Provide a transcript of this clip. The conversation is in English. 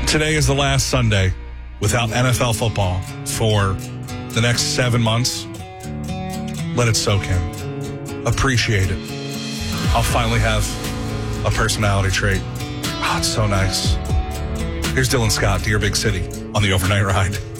Today is the last Sunday without NFL football for the next 7 months. Let it soak in. Appreciate it. I'll finally have a personality trait. Oh, it's so nice. Here's Dylan Scott, Dear Big City, on the Overnight Ride.